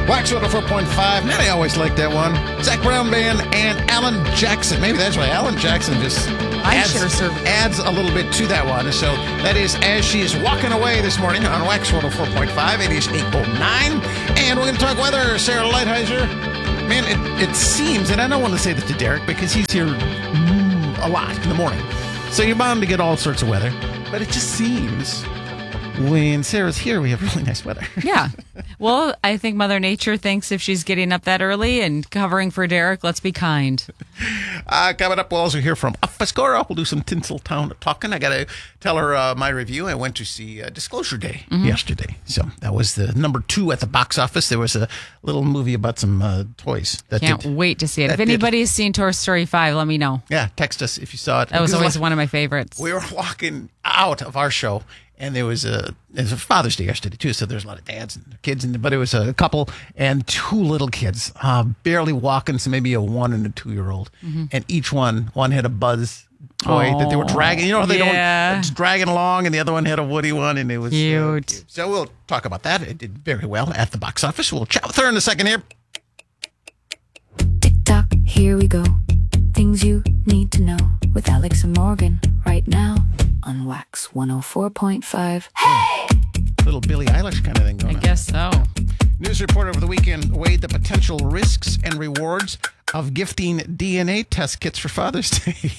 Wax 104.5. Man, I always liked that one. Zach Brown Band and Alan Jackson. Maybe that's why Alan Jackson just adds a little bit to that one. So that is As She Is Walking Away this morning on Wax 104.5. It is 8:09. And we're going to talk weather. Sarah Lighthizer. Man, it seems, and I don't want to say this to Derek because he's here a lot in the morning. So you're bound to get all sorts of weather. But it just seems when Sarah's here, we have really nice weather. Yeah. Well, I think Mother Nature thinks if she's getting up that early and covering for Derek, let's be kind. Coming up, we'll also hear from Fiscora. We'll do some Tinseltown talking. I got to tell her my review. I went to see Disclosure Day yesterday. So that was the number 2 at the box office. There was a little movie about some toys. Can't wait to see it. If anybody's seen Toy Story 5, let me know. Yeah, text us if you saw it. That was always one of my favorites. We were walking out of our show. And there was a Father's Day yesterday, too, so there's a lot of dads and kids, but it was a couple and 2 little kids, barely walking, so maybe a 1 and a 2-year-old. And each one had a Buzz toy that they were dragging. You know how they don't, just dragging along, and the other one had a Woody one, and it was cute. So we'll talk about that. It did very well at the box office. We'll chat with her in a second here. Tick-tock, here we go. Things you need to know with Alex and Morgan right now on Wax 104.5. Hey! Little Billie Eilish kind of thing going on. I guess so. News report over the weekend weighed the potential risks and rewards of gifting DNA test kits for Father's Day.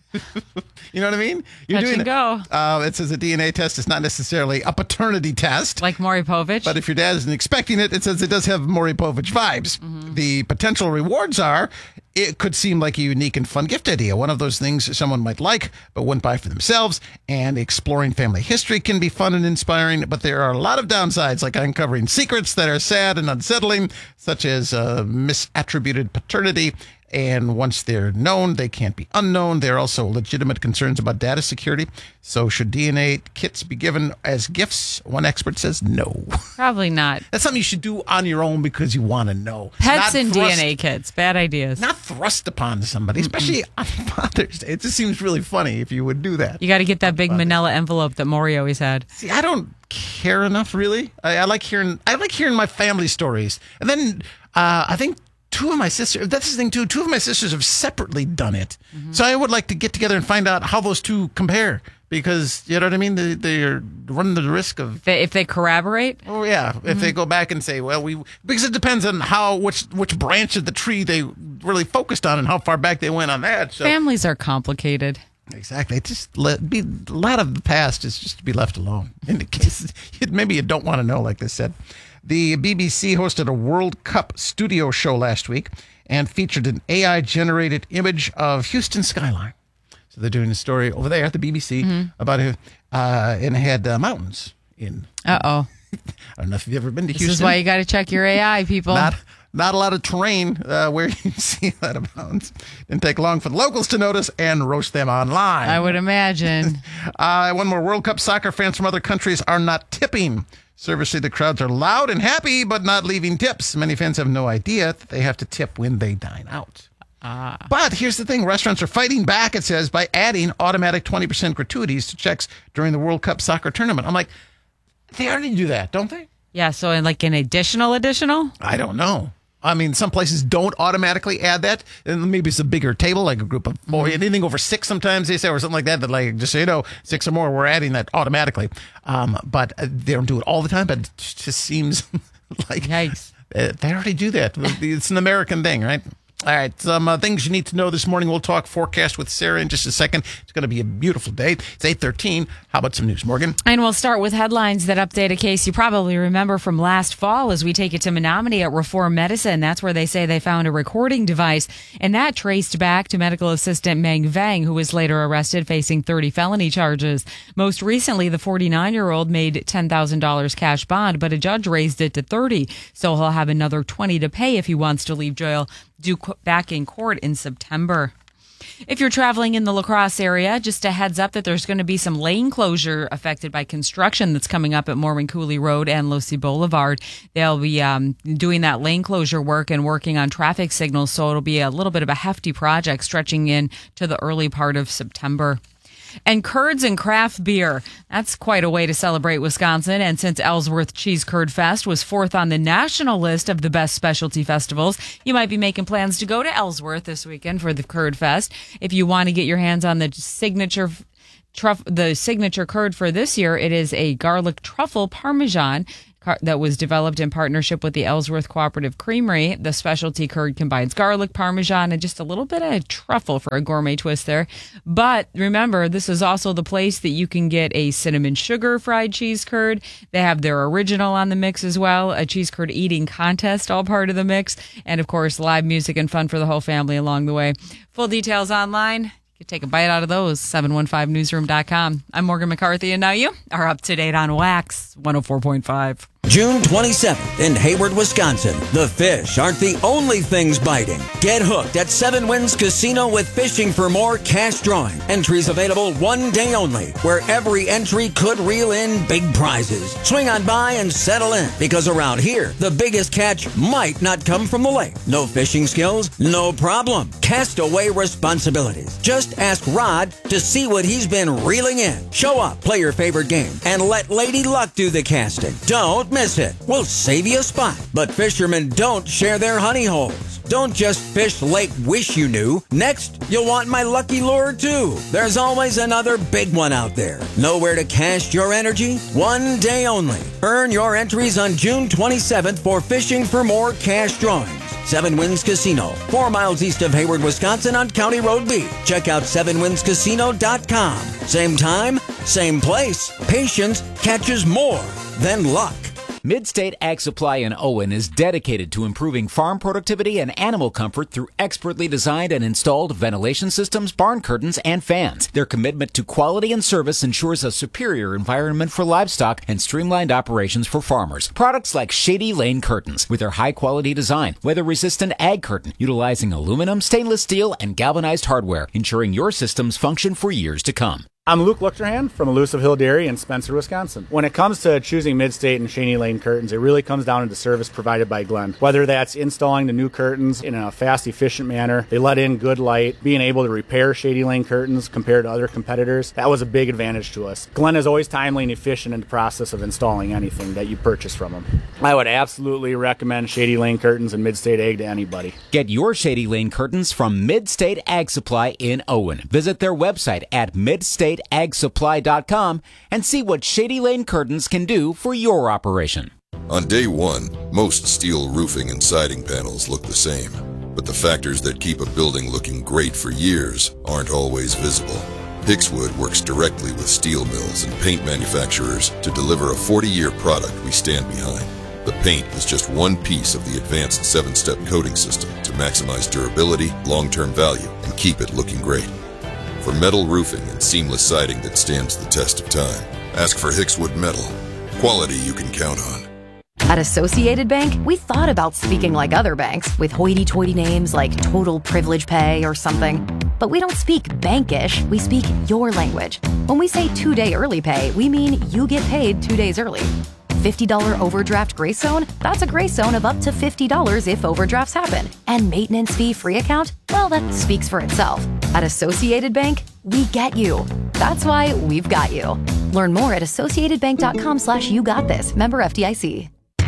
You know what I mean? Touch and go. It says a DNA test is not necessarily a paternity test. Like Maury Povich. But if your dad isn't expecting it, it says it does have Maury Povich vibes. The potential rewards are, it could seem like a unique and fun gift idea. One of those things someone might like, but wouldn't buy for themselves. And exploring family history can be fun and inspiring, but there are a lot of downsides, like uncovering secrets that are sad and unsettling, such as misattributed paternity. And once they're known, they can't be unknown. There are also legitimate concerns about data security. So should DNA kits be given as gifts? One expert says no. Probably not. That's something you should do on your own because you want to know. Pets and DNA kits. Bad ideas. Not thrust upon somebody, especially on Father's Day. It just seems really funny if you would do that. You got to get that big manila envelope that Maury always had. See, I don't care enough, really. I like hearing my family stories. And then I think 2 of my sisters, that's the thing too, 2 of my sisters have separately done it. So I would like to get together and find out how those 2 compare. Because, you know what I mean? They're running the risk of... If they corroborate? Oh, yeah. If they go back and say, well, because it depends on which branch of the tree they really focused on and how far back they went on that. So. Families are complicated. Exactly. Just a lot of the past is just to be left alone. In the case, maybe you don't want to know, like they said. The BBC hosted a World Cup studio show last week and featured an AI-generated image of Houston skyline. So they're doing a story over there at the BBC about it, and it had mountains in. Uh-oh. I don't know if you've ever been to Houston. This is why you got to check your AI, people. Not a lot of terrain where you see a lot of mountains. Didn't take long for the locals to notice and roast them online. I would imagine. One more. World Cup soccer fans from other countries are not tipping. Servers say the crowds are loud and happy, but not leaving tips. Many fans have no idea that they have to tip when they dine out. But here's the thing. Restaurants are fighting back, it says, by adding automatic 20% gratuities to checks during the World Cup soccer tournament. I'm like, they already do that, don't they? Yeah, so like an additional? I don't know. I mean, some places don't automatically add that. And maybe it's a bigger table, like a group of 4, anything over 6 sometimes they say, or something like that, like, just so you know, 6 or more, we're adding that automatically. But they don't do it all the time, but it just seems like Yikes. They already do that. It's an American thing, right? All right, some things you need to know this morning. We'll talk forecast with Sarah in just a second. It's going to be a beautiful day. It's 8:13. How about some news, Morgan? And we'll start with headlines that update a case you probably remember from last fall as we take it to Menominee at Reform Medicine. That's where they say they found a recording device, and that traced back to medical assistant Meng Vang, who was later arrested facing 30 felony charges. Most recently, the 49-year-old made $10,000 cash bond, but a judge raised it to $30,000, so he'll have another $20,000 to pay if he wants to leave jail due back in court in September. If you're traveling in the La Crosse area, just a heads up that there's going to be some lane closure affected by construction that's coming up at Mormon Cooley Road and Lucy Boulevard. They'll be doing that lane closure work and working on traffic signals, so it'll be a little bit of a hefty project stretching in to the early part of September. And curds and craft beer. That's quite a way to celebrate Wisconsin. And since Ellsworth Cheese Curd Fest was fourth on the national list of the best specialty festivals, you might be making plans to go to Ellsworth this weekend for the Curd Fest. If you want to get your hands on the signature curd for this year, it is a garlic truffle parmesan that was developed in partnership with the Ellsworth Cooperative Creamery. The specialty curd combines garlic, parmesan, and just a little bit of truffle for a gourmet twist there. But remember, this is also the place that you can get a cinnamon sugar fried cheese curd. They have their original on the mix as well, a cheese curd eating contest, all part of the mix, and of course, live music and fun for the whole family along the way. Full details online. You take a bite out of those, 715newsroom.com. I'm Morgan McCarthy, and now you are up to date on Wax 104.5. June 27th in Hayward, Wisconsin. The fish aren't the only things biting. Get hooked at Seven Winds Casino with Fishing for More cash drawing. Entries available one day only, where every entry could reel in big prizes. Swing on by and settle in, because around here, the biggest catch might not come from the lake. No fishing skills? No problem. Castaway responsibilities. Just ask Rod to see what he's been reeling in. Show up, play your favorite game, and let Lady Luck do the casting. Don't miss it. We'll save you a spot. But fishermen don't share their honey holes. Don't just fish Lake Wish You Knew. Next, you'll want my lucky lure too. There's always another big one out there. Know where to cast your energy? One day only. Earn your entries on June 27th for Fishing for More cash drawings. Seven Winds Casino, 4 miles east of Hayward, Wisconsin on County Road B. Check out sevenwindscasino.com. Same time, same place. Patience catches more than luck. Midstate Ag Supply in Owen is dedicated to improving farm productivity and animal comfort through expertly designed and installed ventilation systems, barn curtains, and fans. Their commitment to quality and service ensures a superior environment for livestock and streamlined operations for farmers. Products like Shady Lane Curtains, with their high-quality design, weather-resistant ag curtain, utilizing aluminum, stainless steel, and galvanized hardware, ensuring your systems function for years to come. I'm Luke Luchterhan from Elusive Hill Dairy in Spencer, Wisconsin. When it comes to choosing Midstate and Shady Lane curtains, it really comes down to the service provided by Glenn. Whether that's installing the new curtains in a fast, efficient manner, they let in good light, being able to repair Shady Lane curtains compared to other competitors, that was a big advantage to us. Glenn is always timely and efficient in the process of installing anything that you purchase from him. I would absolutely recommend Shady Lane curtains and Midstate Ag to anybody. Get your Shady Lane curtains from Midstate Ag Supply in Owen. Visit their website at midstateagsupply.com and see what Shady Lane curtains can do for your operation. On day one, most steel roofing and siding panels look the same, but the factors that keep a building looking great for years aren't always visible. Hixwood works directly with steel mills and paint manufacturers to deliver a 40-year product we stand behind. The paint is just one piece of the advanced 7-step coating system to maximize durability, long-term value, and keep it looking great. For metal roofing and seamless siding that stands the test of time, ask for Hixwood Metal. Quality you can count on. At Associated Bank, we thought about speaking like other banks with hoity-toity names like Total Privilege Pay or something. But we don't speak bankish, we speak your language. When we say 2-day early pay, we mean you get paid 2 days early. $50 overdraft grace zone? That's a grace zone of up to $50 if overdrafts happen. And maintenance fee free account? Well, that speaks for itself. At Associated Bank, we get you. That's why we've got you. Learn more at associatedbank.com/YouGotThis. Member FDIC.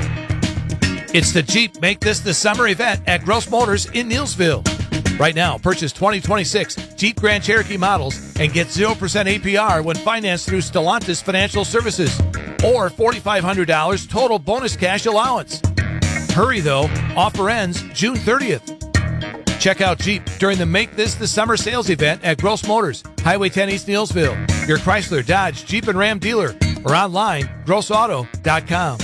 It's the Jeep Make This the Summer event at Gross Motors in Neillsville. Right now, purchase 2026 Jeep Grand Cherokee models and get 0% APR when financed through Stellantis Financial Services, or $4,500 total bonus cash allowance. Hurry though, offer ends June 30th. Check out Jeep during the Make This the Summer sales event at Gross Motors, Highway 10 East Neillsville, your Chrysler, Dodge, Jeep, and Ram dealer, or online, grossauto.com.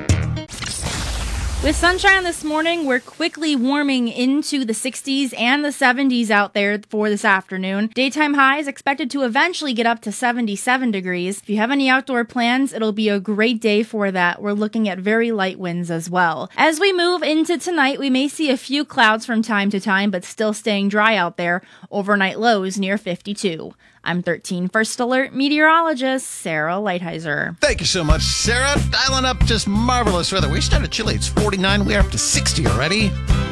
With sunshine this morning, we're quickly warming into the 60s and the 70s out there for this afternoon. Daytime highs expected to eventually get up to 77 degrees. If you have any outdoor plans, it'll be a great day for that. We're looking at very light winds as well. As we move into tonight, we may see a few clouds from time to time, but still staying dry out there. Overnight lows near 52. I'm 13 First Alert meteorologist Sarah Lighthizer. Thank you so much, Sarah. Dialing up just marvelous weather. We started chilly. It's 49. We're up to 60 already.